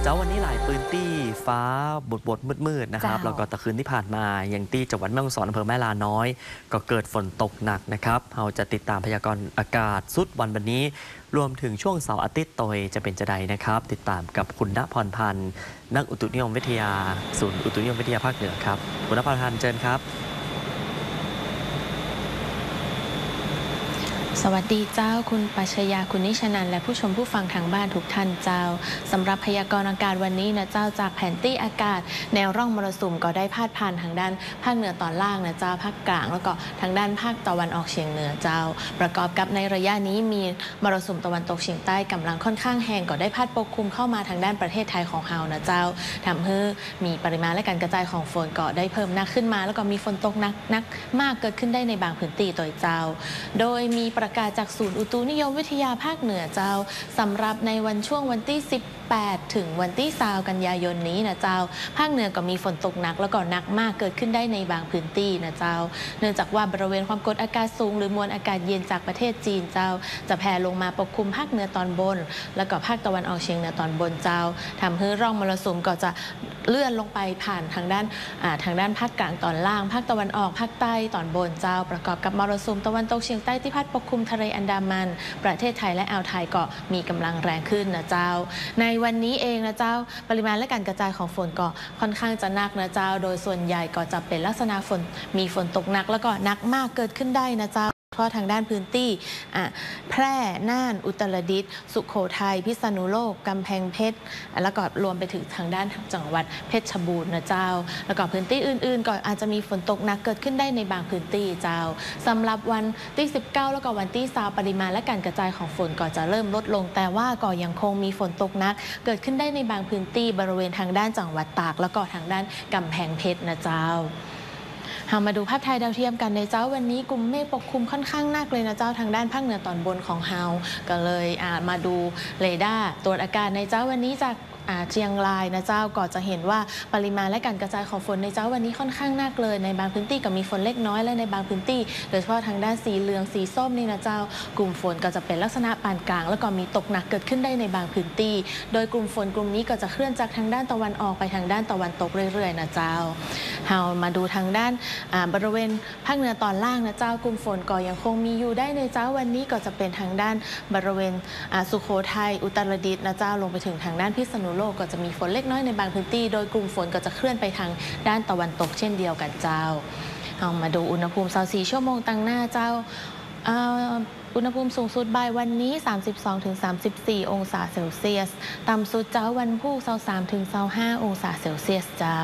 เจ้าวันนี้หลายพื้นที่ฟ้าบดมืดๆนะครับแล้วก็ตะคืนที่ผ่านมาอย่างที่จังหวัดแม่ฮ่องสอนอำเภอแม่ลาน้อยก็เกิดฝนตกหนักนะครับเราจะติดตามพยากรณ์อากาศสุดวันนี้รวมถึงช่วงเสาร์อาทิตย์โดยจะเป็นจะใดนะครับติดตามกับคุณณพรพันธ์นักอุตุนิยมวิทยาศูนย์อุตุนิยมวิทยาภาคเหนือครับคุณณพรพันธ์เชิญครับสวัสดีเจ้าคุณปัชญาคุณนิชนันและผู้ชมผู้ฟังทางบ้านทุกท่านเจ้าสำหรับพยากรณ์อากาศวันนี้นะเจ้าจากแผนที่อากาศแนวร่องมรสุมก็ได้พาดผ่านทางด้านภาคเหนือตอนล่างนะเจ้าภาคกลางแล้วก็ทางด้านภาคตะวันออกเฉียงเหนือเจ้าประกอบกับในระยะนี้มีมรสุมตะวันตกเฉียงใต้กำลังค่อนข้างแรงก็ได้พัดปกคลุมเข้ามาทางด้านประเทศไทยของเฮานะเจ้าทำให้มีปริมาณและการกระจายของฝนก็ได้เพิ่มหนักขึ้นมาแล้วก็มีฝนตกหนักมากเกิดขึ้นได้ในบางพื้นที่โดยเจ้าโดยมีประกาศจากศูนย์อุตุนิยมวิทยาภาคเหนือเจ้าสำหรับในช่วงวันที่18ถึงวันที่20กันยายนนี้นะเจ้าภาคเหนือก็มีฝนตกหนักแล้วก็หนักมากเกิดขึ้นได้ในบางพื้นที่นะเจ้าเนื่องจากว่าบริเวณความกดอากาศสูงหรือมวลอากาศเย็นจากประเทศจีนเจ้าจะแผ่ลงมาปกคลุมภาคเหนือตอนบนแล้วก็ภาคตะวันออกเฉียงเหนือตอนบนเจ้าทำให้ร่องมรสุมก็จะเลื่อนลงไปผ่านทางด้านภาคกลางตอนล่างภาคตะวันออกภาคใต้ตอนบนเจ้าประกอบกับมรสุมตะวันตกเฉียงใต้ที่พัดปกคลุมทะเลอันดามันประเทศไทยและอ่าวไทยก็มีกำลังแรงขึ้นนะเจ้าในวันนี้เองนะเจ้าปริมาณและการกระจายของฝนก็ค่อนข้างจะหนักนะเจ้าโดยส่วนใหญ่ก็จะเป็นลักษณะฝนมีฝนตกหนักแล้วก็หนักมากเกิดขึ้นได้นะเจ้าเพราะทางด้านพื้นที่แพร่น่านอุตรดิตถ์สุโขทัยพิษณุโลกกำแพงเพชรแล้วก็รวมไปถึงทางด้านจังหวัดเพชรบูรณ์นะเจ้าแล้วก็พื้นที่อื่นๆก็อาจจะมีฝนตกหนักเกิดขึ้นได้ในบางพื้นที่เจ้าสำหรับวันที่19แล้วก็วันที่20ปริมาณและการกระจายของฝนก็จะเริ่มลดลงแต่ว่าก็ยังคงมีฝนตกหนักเกิดขึ้นได้ในบางพื้นที่บริเวณทางด้านจังหวัดตากแล้วก็ทางด้านกำแพงเพชรนะเจ้าเรามาดูภาพถ่ายดาวเทียมกันในเจ้าวันนี้กลุ่มเมฆปกคลุมค่อนข้างหนักเลยนะเจ้าทางด้านภาคเหนือตอนบนของเฮาก็เลยมาดูเรดาร์ตรวจอากาศในเจ้าวันนี้จากเชียงรายนะเจ้าก็จะเห็นว่าปริมาณและการกระจายของฝนในเจ้าวันนี้ค่อนข้างหนักเลยในบางพื้นที่ก็มีฝนเล็กน้อยและในบางพื้นที่โดยเฉพาะทางด้านสีเหลืองสีส้มนี่นะเจ้ากลุ่มฝนก็จะเป็นลักษณะปานกลางแล้วก็มีตกหนักเกิดขึ้นได้ในบางพื้นที่โดยกลุ่มฝนกลุ่มนี้ก็จะเคลื่อนจากทางด้านตะวันออกไปทางด้านตะวันตกเรื่อยๆนะเจ้าเรามาดูทางด้านบริเวณภาคเหนือตอนล่างนะเจ้ากลุ่มฝนก็ยังคงมีอยู่ได้ในเจ้าวันนี้ก็จะเป็นทางด้านบริเวณสุโขทัยอุตรดิตถ์นะเจ้าลงไปถึงทางด้านพิษณุโลกก็จะมีฝนเล็กน้อยในบางพื้นที่โดยกลุ่มฝนก็จะเคลื่อนไปทางด้านตะวันตกเช่นเดียวกันเจ้าเอามาดูอุณหภูมิ24ชั่วโมงตั้งหน้าเจ้าอุณหภูมิสูงสุดบ่ายวันนี้ 32-34 องศาเซลเซียสต่ำสุดเจ้าวันพุธ23-25 องศาเซลเซียสเจ้า